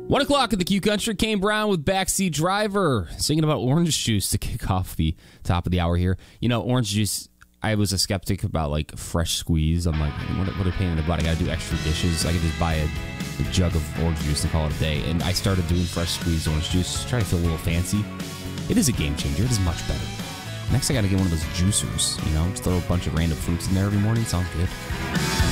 1 o'clock in the Q Country. Kane Brown with Backseat Driver, singing about orange juice to kick off the top of the hour here. You know, orange juice, I was a skeptic about, like, fresh squeeze. I'm like, what a pain in the butt. I got to do extra dishes. I could just buy a jug of orange juice and call it a day. And I started doing fresh squeezed orange juice, try to feel a little fancy. It is a game changer. It is much better. Next, I got to get one of those juicers, you know, just throw a bunch of random fruits in there every morning. Sounds good.